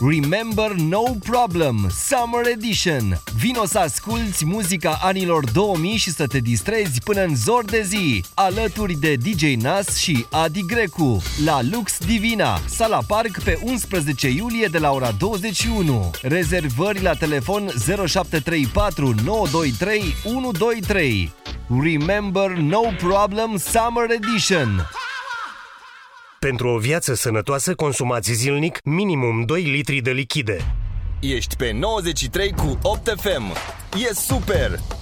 Remember No Problem, Summer Edition. Vino să asculți muzica anilor 2000 și să te distrezi până în zor de zi, alături de DJ Nas și Adi Grecu, la Lux Divina, Sala Park, pe 11 iulie de la ora 21. Rezervări la telefon 0734 923 123. Remember No Problem, Summer Edition. Pentru o viață sănătoasă, consumați zilnic minimum 2 litri de lichide. Ești pe 93 cu 8 FM. E super!